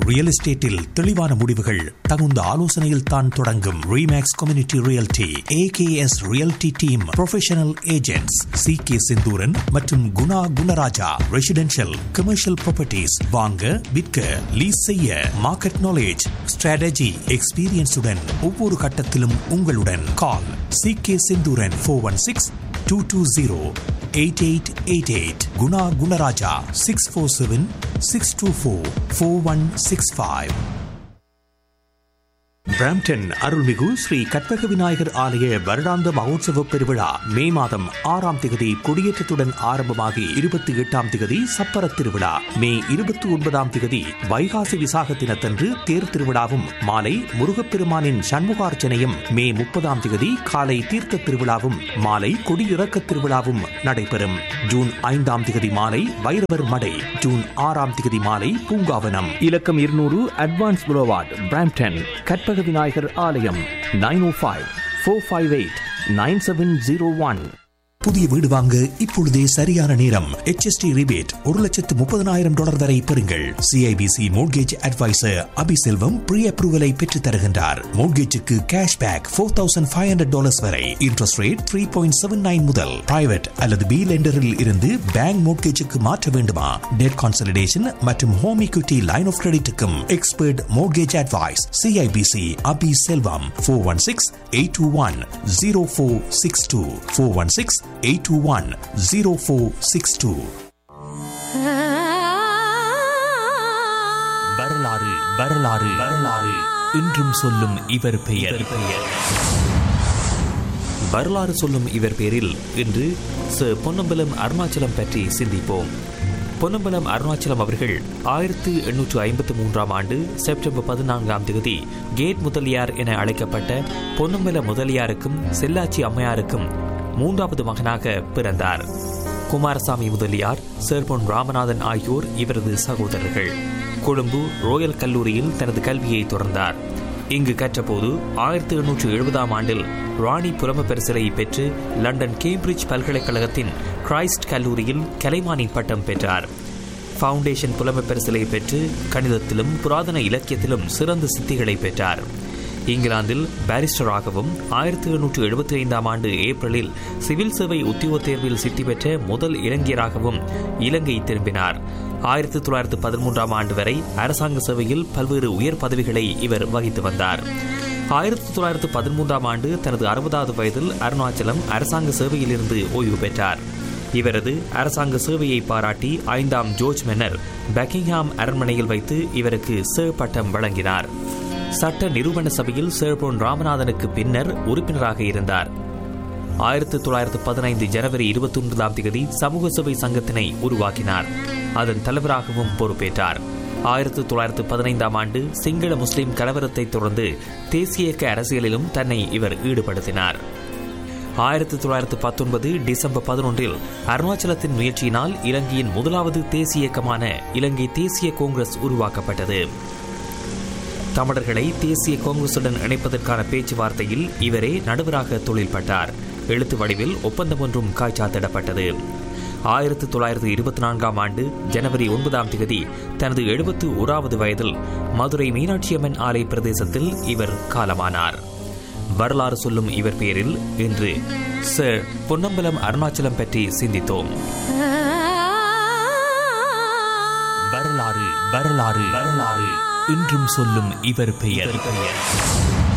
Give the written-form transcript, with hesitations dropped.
Real எஸ்டேட்டில் தெளிவான முடிவுகள் தகுந்த ஆலோசனையில் தான் தொடங்கும். Remakes community realty, AKS realty team professional agents CK Senthuran மற்றும் Guna Gunaraja. Residential commercial properties வாங்க விற்க லீஸ் செய்ய மார்க்கெட் நாலேஜ் ஸ்ட்ராட்டஜி எக்ஸ்பீரியன்ஸுடன் ஒவ்வொரு கட்டத்திலும் உங்களுடன். கால் CK செந்தூரன் 416-220-8888. குணா குணராஜா 647-624-4165. பிராம்டன் அருள்மிகு ஸ்ரீ கற்பக விநாயகர் ஆலய வருடாந்த மகோத்சவ பெருவிழா மே மாதம் 6ஆம் திகதி கொடியேற்றத்துடன் ஆரம்பமாகி 28ஆம் திகதி சப்பர திருவிழா, மே 29ஆம் திகதி வைகாசி விசாக தினத்தன்று தேர் திருவிழாவும் மாலை முருகப்பெருமானின் சண்முகார்ச்சனையும், மே 30ஆம் திகதி காலை தீர்த்த திருவிழாவும் மாலை கொடியிறக்க திருவிழாவும் நடைபெறும். ஜூன் 5ஆம் திகதி மாலை வைரவர் மடை, ஜூன் 6ஆம் திகதி மாலை பூங்காவனம். இலக்கம் 200 அட்வான்ஸ் புரோவார்ட், பிராம்டன். கற்பக விநாயகர் ஆலயம் 905-458-9701. புதிய வீடு வாங்க இப்பொழுதே சரியான நேரம். HST ரிபேட் $130,000 வரை பெறுங்கள். CIBC mortgage advisor Abiselvam pre அப்ரூவலை பெற்று தருகின்றார். மோட்கேஜுக்கு கேஷ்பேக் $4,500 வரை. இன்ட்ரெஸ்ட் ரேட் 3.79 முதல். பிரைவேட் அல்லது பி லெண்டரில் இருந்து பேங்க் மோட்கேஜுக்கு மாற்ற வேண்டுமா? டெட் கான்சல்டேஷன் மற்றும் home equity line of கிரெடிட்டுக்கும் expert mortgage advice. CIBC Abiselvam 416-821-0462 416-821-0462. வரலாறு வரலாறு வரலாறு இன்றும் சொல்லும் இவர் பெயர். வரலாறு சொல்லும் இவர் பெயரில் இன்று பொன்னம்பலம் அருணாச்சலம் பற்றி சிந்திப்போம். பொன்னம்பலம் அருணாச்சலம் அவர்கள் 1853ஆம் ஆண்டு செப்டம்பர் 14ஆம் தேதி கேட் முதலியார் என அழைக்கப்பட்ட பொன்னம்பல முதலியாருக்கும் செல்லாச்சி அம்மையாருக்கும் 3வது மகனாக பிறந்தார். குமாரசாமி முதலியார், சேர்பொன் ராமநாதன் ஆகியோர் இவரது சகோதரர்கள். கொழும்பு ரோயல் கல்லூரியில் தனது கல்வியை தொடர்ந்தார். இங்கு கற்றபோது 1870ஆம் ஆண்டில் ராணி புரம பரிசிலை பெற்று லண்டன் கேம்பிரிட்ஜ் பல்கலைக்கழகத்தின் கிரைஸ்ட் கல்லூரியில் கலைமானி பட்டம் பெற்றார். ஃபவுண்டேஷன் புலமை பரிசிலை பெற்று கணிதத்திலும் புராதன இலக்கியத்திலும் சிறந்த சித்திகளை பெற்றார். இங்கிலாந்தில் பாரிஸ்டராகவும் 1875ஆம் ஆண்டு ஏப்ரலில் சிவில் சேவை உத்தியோக தேர்வில் சித்தி பெற்ற முதல் இலங்கையராகவும் இலங்கை திரும்பினார். 1913ஆம் ஆண்டு வரை அரசாங்க சேவையில் பல்வேறு உயர் பதவிகளை இவர் வகித்து வந்தார். 1913ஆம் ஆண்டு தனது 60வது வயதில் அருணாச்சலம் அரசாங்க சேவையிலிருந்து ஓய்வு பெற்றார். இவரது அரசாங்க சேவையை பாராட்டி 5ஆம் ஜோர்ஜ் மன்னர் பக்கிங்ஹாம் அரண்மனையில் வைத்து இவருக்கு சேர் பட்டம் வழங்கினார். சட்ட நிரூபண சபையில் சேர்பொன் ராமநாதனுக்கு பின்னர் உறுப்பினராக இருந்தார். 1915 ஜனவரி 29ஆம் தேதி சமூக சேவை சங்கத்தினை உருவாக்கினார். அதன் தலைவராகவும் பொறுப்பேற்றார். 1915ஆம் ஆண்டு சிங்கள முஸ்லிம் கலவரத்தை தொடர்ந்து தேசிய இயக்க அரசியலிலும் தன்னை இவர் ஈடுபடுத்தினார். 1919 டிசம்பர் 11இல் அருணாச்சலத்தின் முயற்சியினால் இலங்கையின் முதலாவது தேசிய இயக்கமான இலங்கை தேசிய காங்கிரஸ் உருவாக்கப்பட்டது. தமிழர்களை தேசிய காங்கிரசுடன் இணைப்பதற்கான பேச்சுவார்த்தையில் இவரே நடுவராக தொழில்பட்டார். எழுத்து வடிவில் ஒப்பந்தம் ஒன்றும் காய்ச்சாத்திடப்பட்டது. 1924ஆம் ஆண்டு ஜனவரி 9ஆம் தேதி தனது 71வது வயதில் மதுரை மீனாட்சியம்மன் ஆலய பிரதேசத்தில் இவர் காலமானார். வரலாறு சொல்லும் இவர் பெயரில் இன்று சர் பொன்னம்பலம் அருணாச்சலம் பற்றி சிந்தித்தோம். வரலாறு வரலாறு வரலாறு இன்றும் சொல்லும் இவர் பெயர்.